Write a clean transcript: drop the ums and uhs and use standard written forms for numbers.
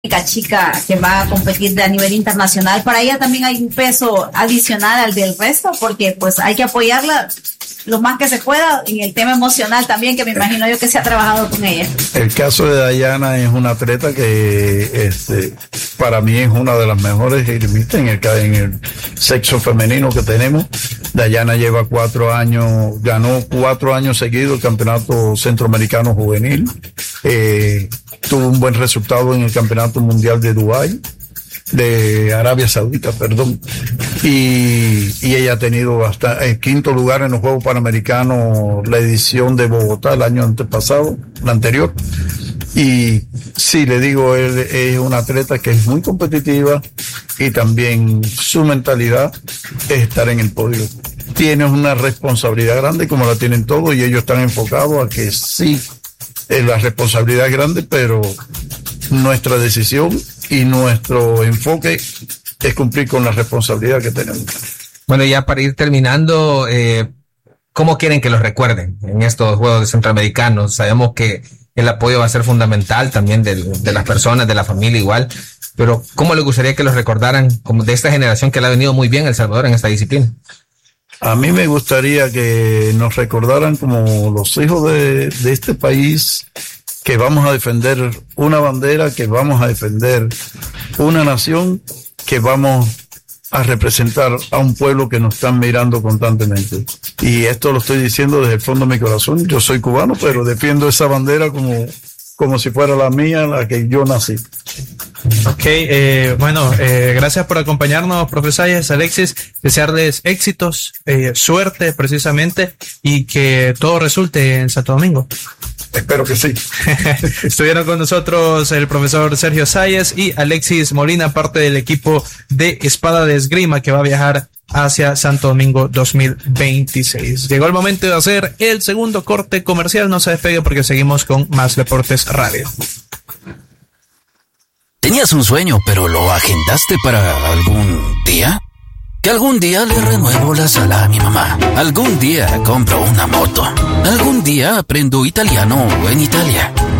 chica que va a competir a nivel internacional, para ella también hay un peso adicional al del resto, porque pues hay que apoyarla lo más que se pueda en el tema emocional también, que me imagino yo que se ha trabajado con ella. El caso de Dayana es una atleta que para mí es una de las mejores en el sexo femenino que tenemos. Dayana lleva 4 años, ganó 4 años seguidos el campeonato centroamericano juvenil, tuvo un buen resultado en el campeonato mundial de Dubái, de Arabia Saudita, perdón, y ella ha tenido hasta el 5º lugar en los Juegos Panamericanos, la edición de Bogotá el año antepasado, la anterior. Y sí, le digo, él es una atleta que es muy competitiva y también su mentalidad es estar en el podio. Tiene una responsabilidad grande como la tienen todos y ellos están enfocados a que sí, la responsabilidad es grande, pero nuestra decisión y nuestro enfoque es cumplir con la responsabilidad que tenemos. Bueno, ya para ir terminando, ¿cómo quieren que los recuerden en estos Juegos Centroamericanos? Sabemos que el apoyo va a ser fundamental también de las personas, de la familia igual, pero ¿cómo les gustaría que los recordaran como de esta generación que le ha venido muy bien a El Salvador en esta disciplina? A mí me gustaría que nos recordaran como los hijos de este país, que vamos a defender una bandera, que vamos a defender una nación, que vamos a representar a un pueblo que nos están mirando constantemente. Y esto lo estoy diciendo desde el fondo de mi corazón. Yo soy cubano, pero defiendo esa bandera como si fuera la mía, la que yo nací. Ok, gracias por acompañarnos, profesor Alexis, desearles éxitos, suerte precisamente, y que todo resulte en Santo Domingo. Espero que sí. Estuvieron con nosotros el profesor Sergio Sáez y Alexis Molina, parte del equipo de espada de esgrima que va a viajar hacia Santo Domingo 2026. Llegó el momento de hacer el segundo corte comercial. No se despegue porque seguimos con más Deportes Radio. ¿Tenías un sueño, pero lo agendaste para algún día? Que algún día le renuevo la sala a mi mamá. Algún día compro una moto. Algún día aprendo italiano en Italia.